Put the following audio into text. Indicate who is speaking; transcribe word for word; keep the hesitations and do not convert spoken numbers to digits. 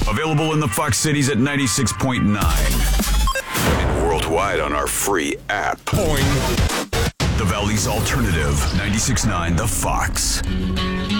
Speaker 1: Available in the Fox cities at ninety-six point nine. And worldwide on our free app. Boing. The Valley's Alternative, ninety-six point nine The Fox.